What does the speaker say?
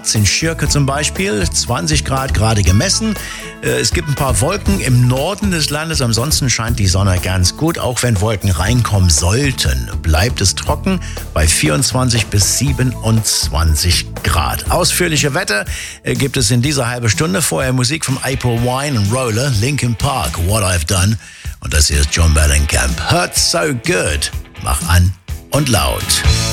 Graz, in Schirke zum Beispiel, 20 Grad gerade gemessen. Es gibt ein paar Wolken im Norden des Landes, ansonsten scheint die Sonne ganz gut. Auch wenn Wolken reinkommen sollten, bleibt es trocken bei 24 bis 27 Grad. Ausführliche Wetter gibt es in dieser halben Stunde. Vorher Musik von April Wine und Roller, Linkin Park, What I've Done. Und das hier ist John Mellencamp. Hurt So Good. Mach an und laut.